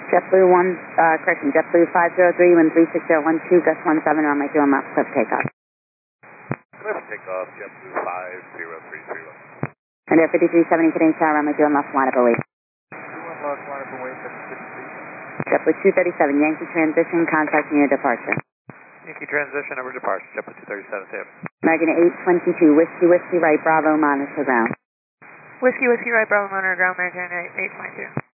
JetBlue 503, wind 36012, gust 17, runway 2 left, cliff takeoff. Cliff takeoff, JetBlue 50331. And Air 5370, Canadian Sky, runway 2 left, line up away. 2 left, line up away, 763. JetBlue 237, Yankee transition, contact near departure. Yankee transition, over departure, JetBlue 237, Sam. American 822, Whiskey right, Bravo, monitor ground. Whiskey right, Bravo, monitor ground, American 822.